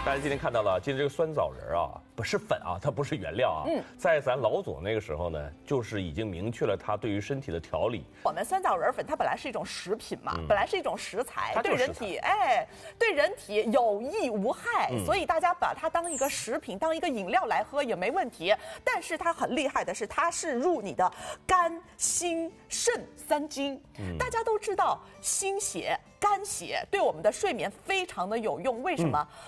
大家今天看到了，今天这个酸枣仁啊，不是粉啊，它不是原料啊。在咱老祖那个时候呢，就是已经明确了它对于身体的调理。 我们酸枣仁粉它本来是一种食品嘛，本来是一种食材， 它就是对人体对人体有益无害，所以大家把它当一个食品、当一个饮料来喝也没问题。但是它很厉害的是，它是入你的肝、心、肾三经。大家都知道，心血、肝血对我们的睡眠非常的有用。为什么？